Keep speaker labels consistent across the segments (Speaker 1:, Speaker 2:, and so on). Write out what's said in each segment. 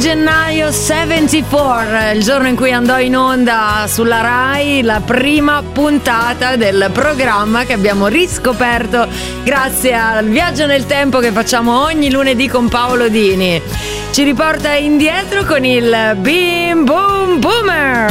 Speaker 1: gennaio 74, il giorno in cui andò in onda sulla Rai la prima puntata del programma che abbiamo riscoperto grazie al viaggio nel tempo che facciamo ogni lunedì con Paolo Dini. Ci riporta indietro con il Bim Boom Boomer.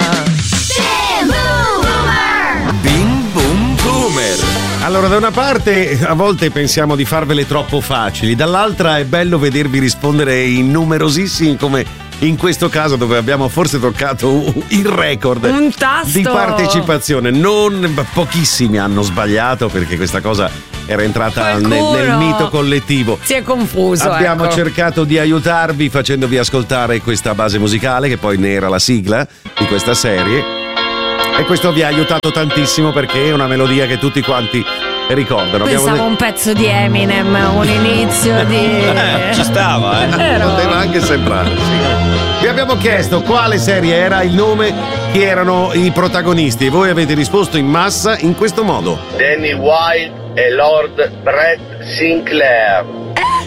Speaker 2: Bim Boom Boomer.
Speaker 3: Bim Boom Boomer. Allora, da una parte a volte pensiamo di farvele troppo facili, dall'altra è bello vedervi rispondere in numerosissimi, come in questo caso dove abbiamo forse toccato il record
Speaker 1: Un tasto
Speaker 3: di partecipazione. Pochissimi hanno sbagliato perché questa cosa era entrata nel mito collettivo.
Speaker 1: Si è confuso.
Speaker 3: Abbiamo cercato di aiutarvi facendovi ascoltare questa base musicale che poi ne era la sigla di questa serie. E questo vi ha aiutato tantissimo perché è una melodia che tutti quanti ricordano.
Speaker 1: Pensavo un pezzo di Eminem, un inizio di...
Speaker 4: Ci stava,
Speaker 3: Poteva anche sembrare, sì. Vi abbiamo chiesto quale serie era, il nome, chi erano i protagonisti e voi avete risposto in massa in questo modo.
Speaker 5: Danny Wilde e Lord Brett Sinclair.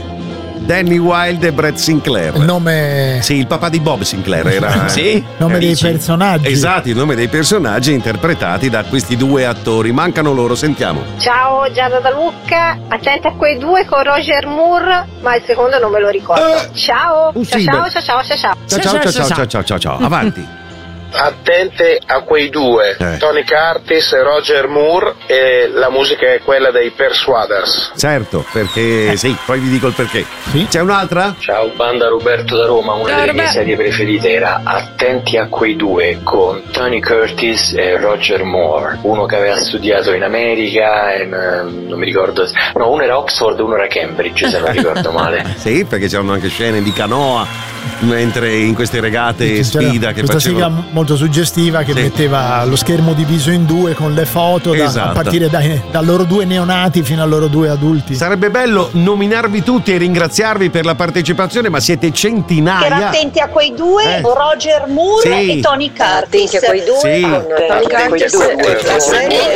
Speaker 3: Danny Wilde e Brett Sinclair.
Speaker 6: Il nome...
Speaker 3: Sì, il papà di Bob Sinclair era...
Speaker 4: Sì?
Speaker 6: Il nome dei personaggi.
Speaker 3: Esatto, il nome dei personaggi interpretati da questi due attori. Mancano loro, sentiamo.
Speaker 7: Ciao, Giada da Lucca. Attenti a quei due con Roger Moore, ma il secondo non me lo ricordo. Ciao.
Speaker 3: Sì,
Speaker 7: Ciao, ciao, ciao, ciao, ciao.
Speaker 3: Ciao. Avanti.
Speaker 5: Attente a quei due, Tony Curtis e Roger Moore, e la musica è quella dei Persuaders.
Speaker 3: Certo, perché sì, poi vi dico il perché.
Speaker 6: Sì?
Speaker 3: C'è un'altra?
Speaker 8: Ciao banda, Roberto da Roma. Una
Speaker 1: Ciao,
Speaker 8: delle mie
Speaker 1: Roberto.
Speaker 8: serie preferite era Attenti a quei due con Tony Curtis e Roger Moore, uno che aveva studiato in America e non mi ricordo, no, uno era Oxford e uno era Cambridge se non ricordo male.
Speaker 3: Sì, perché c'erano anche scene di canoa mentre in queste regate
Speaker 6: C'era
Speaker 3: sfida che
Speaker 6: questa
Speaker 3: facevano.
Speaker 6: sigla molto suggestiva che
Speaker 3: Sì.
Speaker 6: metteva lo schermo diviso in due con le foto
Speaker 3: Esatto.
Speaker 6: a partire da loro due neonati fino a loro due adulti.
Speaker 3: Sarebbe bello nominarvi tutti e ringraziarvi per la partecipazione, ma siete centinaia.
Speaker 7: Attenti a quei due, Roger Moore
Speaker 3: Sì.
Speaker 7: e Tony Curtis.
Speaker 9: Attenti a quei due.
Speaker 3: Sì.
Speaker 9: Tony Curtis.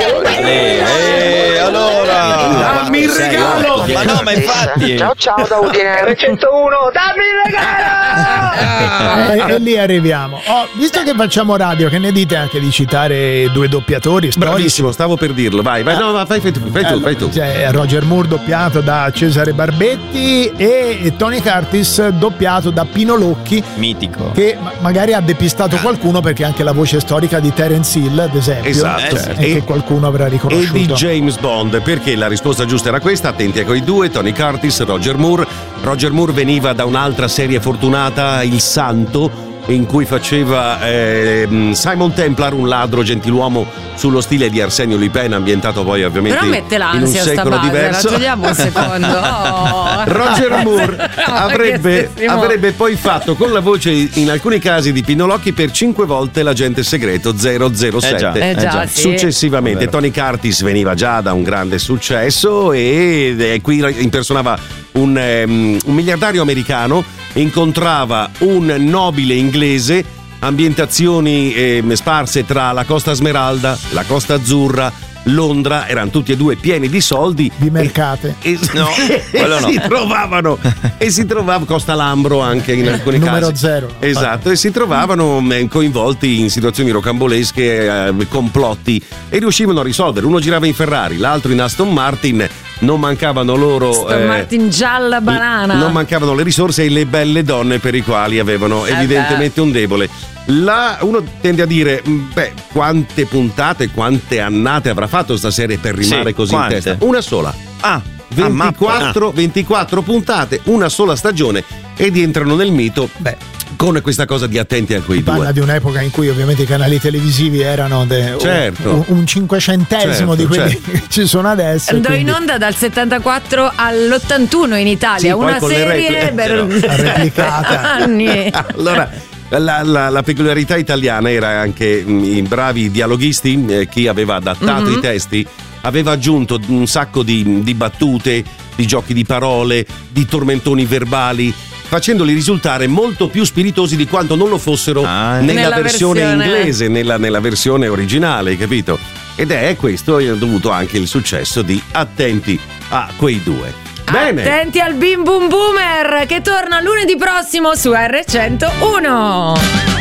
Speaker 4: Allora,
Speaker 3: Dammi il regalo!
Speaker 4: Ma no, ma infatti.
Speaker 5: Ciao da Udine. 301, dammi il regalo!
Speaker 6: E lì arriviamo. Visto che facciamo radio, che ne dite anche di citare due doppiatori storici?
Speaker 3: Bravissimo, stavo per dirlo. Vai, no, fai tu.
Speaker 6: C'è Roger Moore doppiato da Cesare Barbetti e Tony Curtis doppiato da Pino Locchi,
Speaker 4: Mitico.
Speaker 6: che magari ha depistato qualcuno perché anche la voce storica di Terence Hill, ad esempio,
Speaker 3: Esatto.
Speaker 6: e che qualcuno avrà
Speaker 3: E
Speaker 6: riconosciuto.
Speaker 3: di James Bond, perché la risposta giusta era questa. Attenti a quei due, Tony Curtis, Roger Moore. Roger Moore veniva da un'altra serie fortunata, Il Santo, in cui faceva Simon Templar, un ladro gentiluomo sullo stile di Arsenio Lupin, ambientato poi ovviamente
Speaker 1: Però mette
Speaker 3: in un
Speaker 1: l'ansia sta
Speaker 3: secolo
Speaker 1: base,
Speaker 3: diverso.
Speaker 1: la togliamo un secondo. Oh.
Speaker 3: Roger Moore avrebbe poi fatto con la voce in alcuni casi di Pino Locchi per 5 volte l'agente segreto 007.
Speaker 1: Eh già, sì.
Speaker 3: Successivamente Tony Curtis veniva già da un grande successo e qui impersonava un miliardario americano, incontrava un nobile inglese, ambientazioni sparse tra la Costa Smeralda, la Costa Azzurra, Londra, erano tutti e due pieni di soldi,
Speaker 6: Di mercate.
Speaker 4: No, quello no.
Speaker 3: si trovava Costa Lambro anche in alcuni
Speaker 6: Numero
Speaker 3: casi.
Speaker 6: zero.
Speaker 3: Esatto, e si trovavano coinvolti in situazioni rocambolesche, complotti, e riuscivano a risolvere. Uno girava in Ferrari, l'altro in Aston Martin. Non mancavano loro
Speaker 1: Aston Martin gialla banana.
Speaker 3: non mancavano le risorse e le belle donne per i quali avevano evidentemente un debole. Uno tende a dire quante puntate, quante annate avrà fatto sta serie per rimare
Speaker 4: Sì,
Speaker 3: così
Speaker 4: quante?
Speaker 3: in testa? Una sola. 24 puntate, una sola stagione, ed entrano nel mito con questa cosa di attenti a quei
Speaker 6: Parla
Speaker 3: due.
Speaker 6: di un'epoca in cui ovviamente i canali televisivi erano
Speaker 3: Certo.
Speaker 6: un cinquecentesimo di quelli
Speaker 3: certo.
Speaker 6: che ci sono adesso.
Speaker 1: Andò
Speaker 6: quindi
Speaker 1: in onda dal 74 all'81 in Italia,
Speaker 3: Sì, poi
Speaker 1: una
Speaker 3: con le
Speaker 1: serie
Speaker 6: replicata.
Speaker 1: anni.
Speaker 3: Allora, la peculiarità italiana era anche i bravi dialoghisti, chi aveva adattato i testi aveva aggiunto un sacco di battute, di giochi di parole, di tormentoni verbali, facendoli risultare molto più spiritosi di quanto non lo fossero nella versione inglese, nella versione originale, hai capito? Ed è questo dovuto anche il successo di Attenti a quei due. Bene.
Speaker 1: Attenti al Bim Bum Boomer che torna lunedì prossimo su R101.